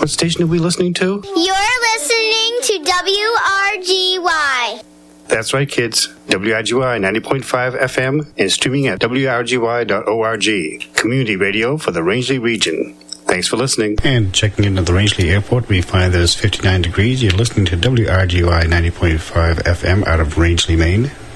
What station are we listening to? You're listening to WRGY. That's right, kids. WRGY 90.5 FM and streaming at wrgy.org. Community radio for the Rangeley region. Thanks for listening. And checking into the Rangeley Airport, we find that it's 59 degrees. You're listening to WRGY 90.5 FM out of Rangeley, Maine.